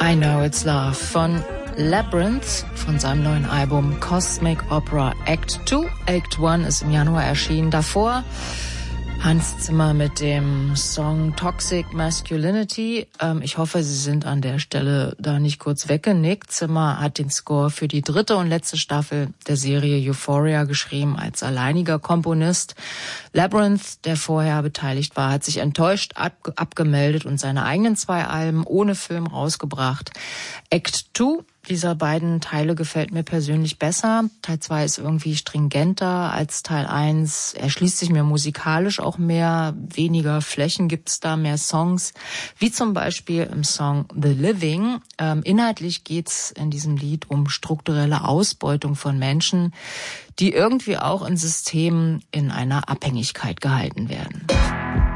I Know It's Love von Labyrinth von seinem neuen Album Cosmic Opera Act 2. Act 1 ist im Januar erschienen. Davor Hans Zimmer mit dem Song Toxic Masculinity. Ich hoffe, Sie sind an der Stelle da nicht kurz weggenickt. Zimmer hat den Score für die 3. und letzte Staffel der Serie Euphoria geschrieben als alleiniger Komponist. Labyrinth, der vorher beteiligt war, hat sich enttäuscht abgemeldet und seine eigenen 2 Alben ohne Film rausgebracht. Act 2 dieser beiden Teile gefällt mir persönlich besser. Teil 2 ist irgendwie stringenter als Teil 1. Er schließt sich mir musikalisch auch mehr. Weniger Flächen gibt's da, mehr Songs. Wie zum Beispiel im Song The Living. Inhaltlich geht's in diesem Lied um strukturelle Ausbeutung von Menschen, die irgendwie auch in Systemen in einer Abhängigkeit gehalten werden.